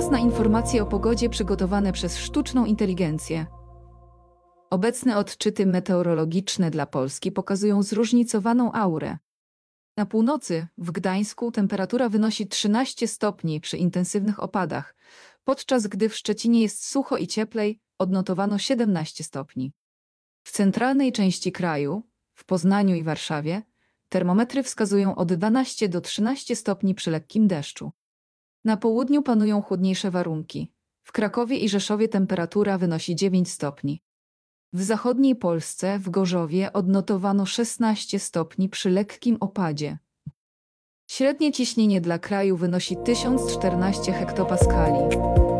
Czas na informacje o pogodzie przygotowane przez sztuczną inteligencję. Obecne odczyty meteorologiczne dla Polski pokazują zróżnicowaną aurę. Na północy, w Gdańsku, temperatura wynosi 13 stopni przy intensywnych opadach, podczas gdy w Szczecinie jest sucho i cieplej, odnotowano 17 stopni. W centralnej części kraju, w Poznaniu i Warszawie, termometry wskazują od 12 do 13 stopni przy lekkim deszczu. Na południu panują chłodniejsze warunki. W Krakowie i Rzeszowie temperatura wynosi 9 stopni. W zachodniej Polsce, w Gorzowie, odnotowano 16 stopni przy lekkim opadzie. Średnie ciśnienie dla kraju wynosi 1014 hektopaskali.